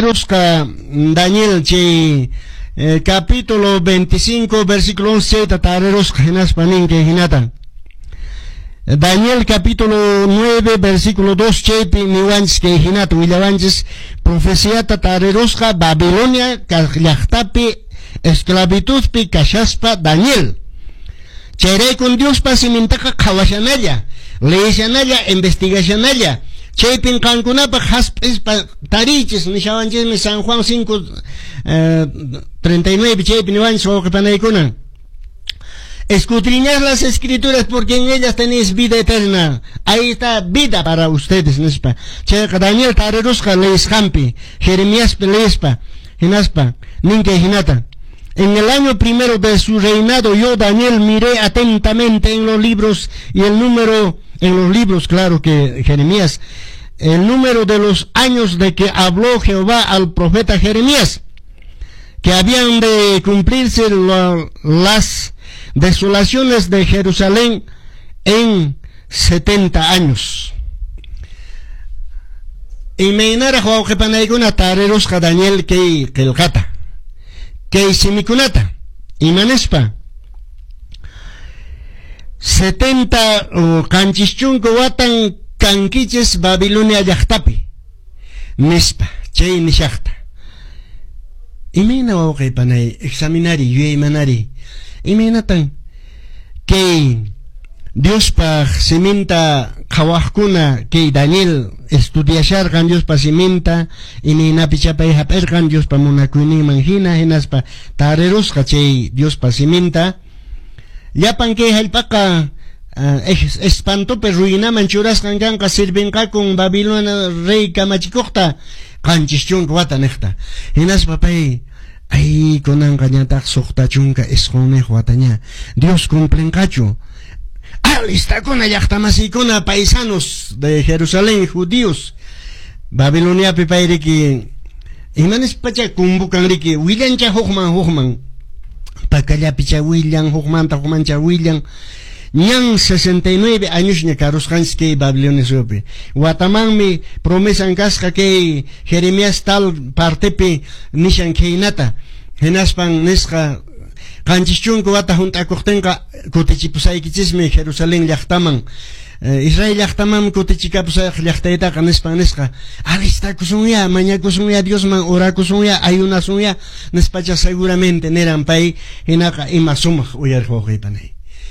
tarerusqa Daniel chay capítulo 25 versículo 11 tarerusqa hinaspa ninki hinata Daniel capítulo 9 versículo 2 chaypi niwanchis que hinata willawanchis profeciata tarerusqa Babilonia llaqtapi esclavitudpi kashaspa Daniel chayraykun Diospa simintaqa qhawashanalla leyshanalla investigashanalla chaypin qankunapaq hasp'ispa tarichis nishawanchismi San Juan 5:39 chaypi niwanchis wawqipanaykuna escudriñar las escrituras porque en ellas tenéis vida eterna. Ahí está vida para ustedes, nispa. Chayqa Daniel tarerusqa leisqanpi, Jeremías leispa, hinaspa, ninke hinata. En el año primero de su reinado, yo, Daniel, miré atentamente en los libros y el número, en los libros, claro que Jeremías, el número de los años de que habló Jehová al profeta Jeremías, que habían de cumplirse las desolaciones de Jerusalén en 70 años. Y me inara Juanjepanayguna tarerusqa Daniel que kelkata. Que simikunata imanespa 70 kanchischunku watan kankiches Babilonia llaqtapi nispa chay nishaqta imena wawqaypanay examinari yuyaymanari imenatan que Diospa siminta qhawaqkuna que Daniel estudiasharqan Diospa siminta iminapi chapay hap'irqan Diospa munakuyninman hina hinaspa tarerusqa chay Diospa siminta llapan kay hallp'aqa espantopi ruinaman churasqan kanqa sirvinqakun Babilonia rey kamachikuqta qanchis chunka wata niqta hinaspa pay ay kunanqa ñataq suqta chunka isquniq wataña Dios cumplinqachu alistakuna llaqtamasykuna paisanos de Jerusalén judíos Babilonia payriki imanispacha kumbukanriki willancha hukman pakallapicha willan hukmancha willan ñan 69 años ña karusqanchis Babilonia supi watamanmi promesan kasqa kay Jeremías tal partepi nishan kaynata hinaspan nisqa qanchischunku wata junt'akuqtinqa kutichipusaykichismi Jerusalén llaqtaman Israel llaqtaman kutichikapusayaq llaqtaytaqa nisqa alistakusunya mañakusunya Diosman orakusunya ayunasunya nispacha seguramente niran pay hinaqa ima sumaq uyarqawqaypanay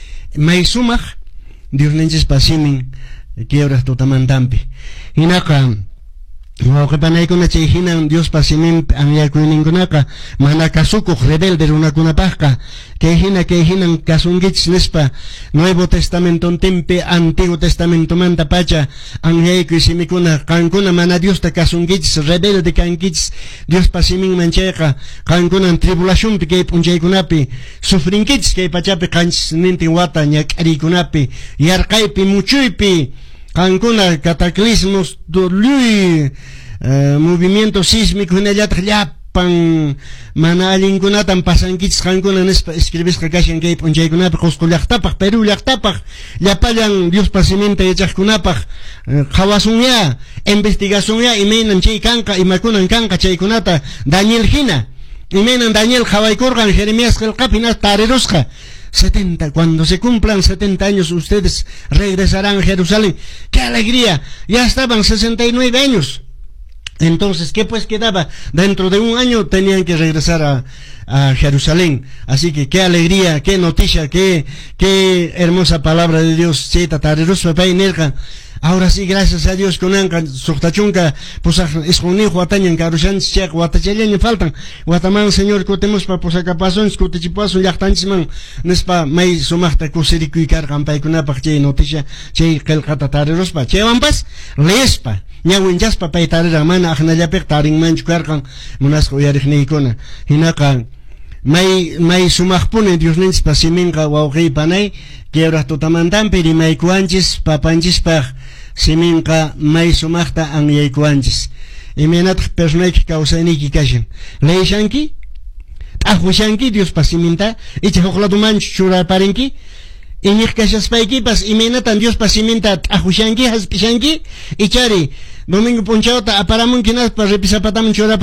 may sumaq Diosninchis pasimin quiebras tutamantampi hinaqa wawqipanaykuna chay hinan Dios pasiminpi anyakuyninkunaqa mana kasukuq rebelde runakunapaqqa kay hinan kasunkichis nispa Nuevo Testamentontinpi Antiguo Testamentomanta pacha anyaykuy simikuna qankuna mana Diosta kasunkichis rebelde kankichis Dios pasiminman chayqa qankunan tribulacionpi kay p'unchaykunapi sufrinkichis kay pachapi qanchis nintin wata ñak'ariykunapi yarqaypi muchuypi qankuna cataclismos doluy movimiento sísmico hinallataq llapan mana allinkunatan pasankichis qankuna nispa escribisqa kashan kay p'unchaykunapi Qusqu llaqtapaq Perú llaqtapaq llapallan Diospa siminta yachaqkunapaq qhawasunya investigasunnya imaynan chay kanqa imakunan kanqa chaykunata Daniel hina imaynan Daniel qhawaykurqan Jeremías qillqapi tarerusqa 70, cuando se cumplan 70 años ustedes regresarán a Jerusalén. ¡Qué alegría! Ya estaban 69 años. Entonces, ¿qué pues quedaba? Dentro de un año tenían que regresar a Jerusalén. Así que qué alegría, qué noticia, qué hermosa palabra de Dios. Ahora sí, gracias a Dios, kunanka suqtachunka pusaq isquniq watañan karushanchis chayqa watachallaña faltan wataman Señor kutimuspa pusakapasunchis kutichipasun llaqtanchisman nispa may sumaqta kusirikuykarqan paykunapaq chay noticia chay qillqata tariruspa chaywanpas leespa ñawinchaspa pay tariran mana aqnallapiq tarinmanchu karqan munasqa uyariqniykuna hinaqa may sumaqpuni Diosninchis siminqa wawqiypanay quiebras tutamantampi rimaykuanchis papanchispaq siminqa may sumaqta anyaykuanchis imanataq personayki kawsayniyki kashan leyshanki t'aqwishanki Diospa siminta icha huqladumanchu churaparinki iñiq kashaspaykippas imanatan Diospa siminta t'aqwishanki hasp'ishanki ichari domingo punchawta aparamunki naspa repisapataman churapa